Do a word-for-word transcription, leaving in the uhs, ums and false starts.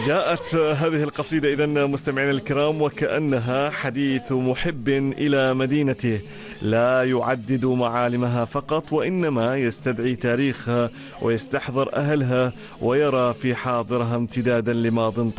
جاءت هذه القصيدة إذن مستمعينا الكرام وكأنها حديث محب إلى مدينته، لا يعدد معالمها فقط وإنما يستدعي تاريخها ويستحضر أهلها ويرى في حاضرها امتدادا لماض